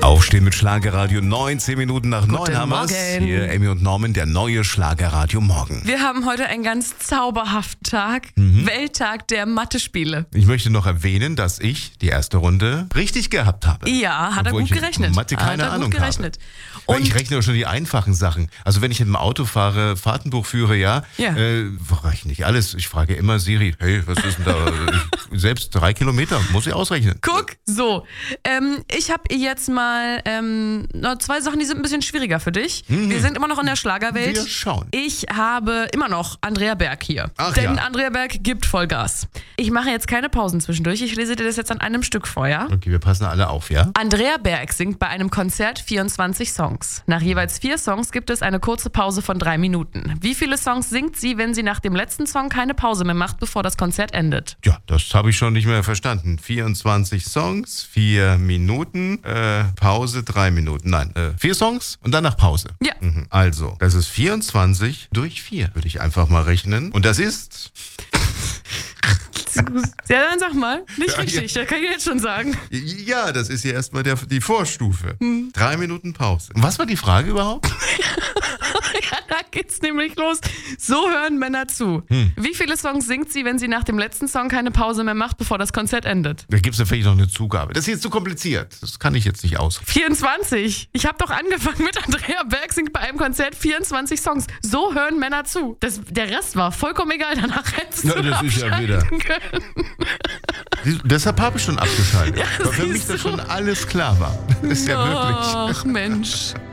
Aufstehen mit Schlagerradio, 19 Minuten nach 9 haben wir's. Morgen. Hier Emmy und Norman, der neue Schlagerradio Morgen. Wir haben heute einen ganz zauberhaften Tag. Welttag der Mathe-Spiele. Ich möchte noch erwähnen, dass ich die erste Runde richtig gehabt habe. Ja, hat er Obwohl gut ich in gerechnet. Mathe keine hat er Ahnung gut gerechnet. Weil Und ich rechne doch schon die einfachen Sachen. Also wenn ich mit dem Auto fahre, Fahrtenbuch führe, rechne ich alles. Ich frage immer Siri, hey, was ist denn da? Selbst 3 Kilometer, muss ich ausrechnen. guck, so. Ich habe jetzt mal noch 2 Sachen, die sind ein bisschen schwieriger für dich. Wir sind immer noch in der Schlagerwelt. Wir schauen. Ich habe immer noch Andrea Berg hier. Ach Denn ja. Andrea Berg gibt Vollgas. Ich mache jetzt keine Pausen zwischendurch. Ich lese dir das jetzt an einem Stück vor, ja? Okay, wir passen alle auf, ja? Andrea Berg singt bei einem Konzert 24 Songs. Nach jeweils 4 Songs gibt es eine kurze Pause von 3 Minuten. Wie viele Songs singt sie, wenn sie nach dem letzten Song keine Pause mehr macht, bevor das Konzert endet? Ja, das habe ich schon nicht mehr verstanden. 24 Songs, 4 Minuten, Pause 3 Minuten. Nein, 4 Songs und danach Pause. Ja. Also, das ist 24 durch 4, würde ich einfach mal rechnen. Und das ist... Ja, dann sag mal. Nicht Ja, richtig, das kann ich jetzt schon sagen. Ja, das ist ja erstmal die Vorstufe. 3 Minuten Pause. Und was war die Frage überhaupt? Ja, da geht's nämlich los. So hören Männer zu. Wie viele Songs singt sie, wenn sie nach dem letzten Song keine Pause mehr macht, bevor das Konzert endet? Da gibt es ja vielleicht noch eine Zugabe. Das ist jetzt zu kompliziert. Das kann ich jetzt nicht aus. 24. Ich habe doch angefangen mit Andrea Berg singt bei einem Konzert 24 Songs. So hören Männer zu. Der Rest war vollkommen egal. Danach hättest Ja, du das ist ja abschalten wieder- können. Deshalb habe ich schon abgeschaltet. Ja, weil für mich siehst das du. schon alles klar war. Das ist ja wirklich... Ach Mensch.